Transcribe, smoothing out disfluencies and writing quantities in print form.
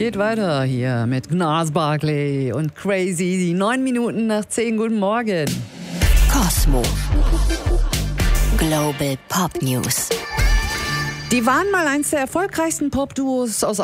geht weiter hier mit Gnarls Barkley und Crazy. Die 9 Minuten nach 10. Guten Morgen. Kosmo. Global Pop News. Die waren mal eins der erfolgreichsten Pop-Duos aus